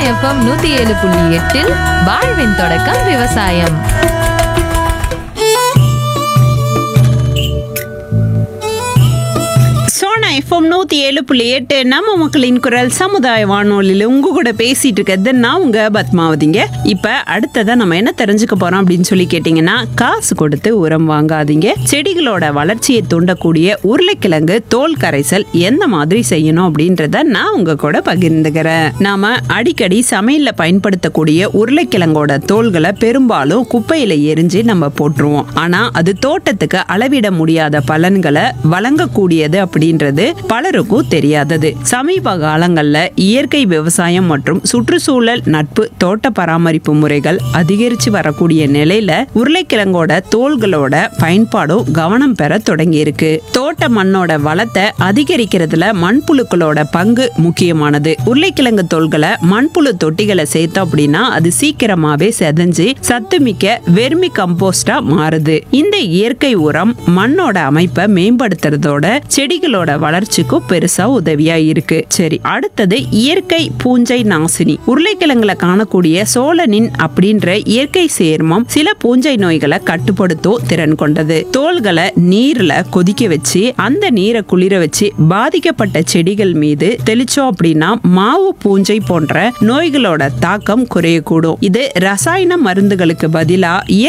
FM 107.8 வாழ்வின் தொடக்கம் விவசாயம். எஃப்எம் 107.8 நம்ம மக்களின் குரல் சமுதாய வானொலியில் உங்க கூட பேசிட்டு இருக்கிறது நான் உங்க பத்மாவதிங்க. இப்ப அடுத்ததா நம்ம என்ன தெரிஞ்சுக்க போறோம் அப்படின்னு சொல்லி கேட்டீங்கன்னா, காசு கொடுத்து உரம் வாங்காதீங்க. செடிகளோட வளர்ச்சியை தூண்டக்கூடிய உருளைக்கிழங்கு தோல் கரைசல் எந்த மாதிரி செய்யணும் அப்படின்றத நான் உங்க கூட பகிர்ந்துக்கிறேன். நாம அடிக்கடி சமையல்ல பயன்படுத்தக்கூடிய உருளைக்கிழங்கோட தோல்களை பெரும்பாலும் குப்பையில எரிஞ்சு நம்ம போட்டுருவோம். ஆனா அது தோட்டத்துக்கு அளவிட முடியாத பலன்களை வழங்கக்கூடியது அப்படின்றது பலருக்கும் தெரியாதது. சமீப காலங்கள்ல இயற்கை விவசாயம் மற்றும் சுற்றுச்சூழல் நட்பு தோட்ட பராமரிப்பு முறைகள் அதிகரிச்சு வரக்கூடிய நிலையில உருளைக்கிழங்கோட தோல்களோட பயன்பாடும் கவனம் பெற தொடங்கி இருக்கு. தோட்ட மண்ணோட வளத்தை அதிகரிக்கிறதுல மண்புழுக்களோட பங்கு முக்கியமானது. உருளைக்கிழங்கு தோல்களை மண்புழு தொட்டிகளை சேர்த்தோம் அப்படின்னா அது சீக்கிரமாவே செதஞ்சு சத்துமிக்க வெர்மி கம்போஸ்டா மாறுது. இந்த இயற்கை உரம் மண்ணோட அமைப்பை மேம்படுத்துறதோட செடிகளோட வளர்ச்சிக்கும் பெருசா உதவியா இருக்கு. சரி, அடுத்தது இயற்கை பூஞ்சை நாசினி. உருளைக்கிழங்குல காணக்கூடிய சோலனின் அப்படின்ற இயற்கை சேர்மம் சில பூஞ்சை நோய்களை கட்டுப்படுத்தும் திறன் கொண்டது. தோல்களை நீர்ல கொதிக்க வச்சு அந்த நீரை குளிர வச்சு பாதிக்கப்பட்ட செடிகள் மீது தெளிச்சோம் அப்படின்னா மாவு பூஞ்சை போன்ற நோய்களோட தாக்கம் குறையக்கூடும். இது ரசாயன மருந்துகளுக்கு பதிலா